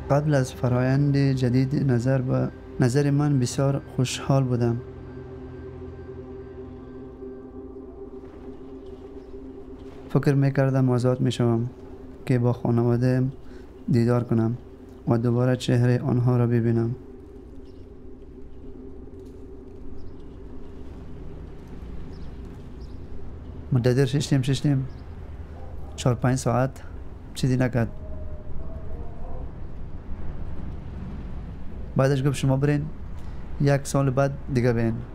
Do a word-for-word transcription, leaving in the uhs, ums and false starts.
قبل از فرایند جدید نظر به نظر من بسیار خوشحال بودم. فکر میکردم آزاد میشوم که با خانواده دیدار کنم و دوباره چهره آنها را ببینم. مددر ششتیم ششتیم چهار پنج ساعت چیزی نکرد. بعدش گفت شما برین یک سال بعد دیگه بین.